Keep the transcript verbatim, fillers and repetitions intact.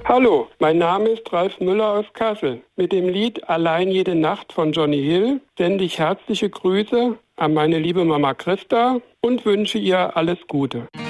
Hallo, mein Name ist Ralf Müller aus Kassel. Mit dem Lied Allein jede Nacht von Johnny Hill sende ich herzliche Grüße an meine liebe Mama Christa und wünsche ihr alles Gute.